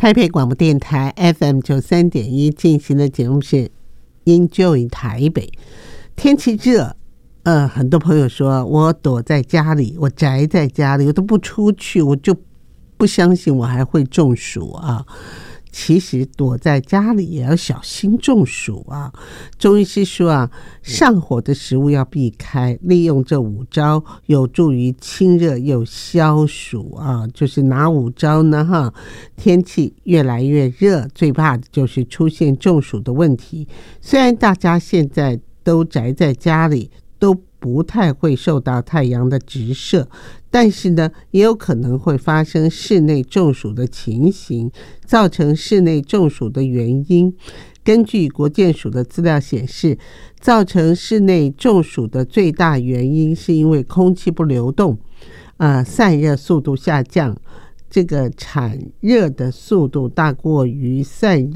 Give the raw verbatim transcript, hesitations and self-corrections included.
台北广播电台 F M 九三点一进行的节目是 Enjoy 台北。天气热，呃，很多朋友说我躲在家里，我宅在家里，我都不出去，我就不相信我还会中暑啊。其实躲在家里也要小心中暑啊。中医师说啊，上火的食物要避开，利用这五招有助于清热又消暑啊。就是哪五招呢？哈，天气越来越热，最怕的就是出现中暑的问题。虽然大家现在都宅在家里，都不太会受到太阳的直射，但是呢，也有可能会发生室内中暑的情形。造成室内中暑的原因，根据国健署的资料显示，造成室内中暑的最大原因是因为空气不流动，呃，散热速度下降，这个产热的速度大过于散热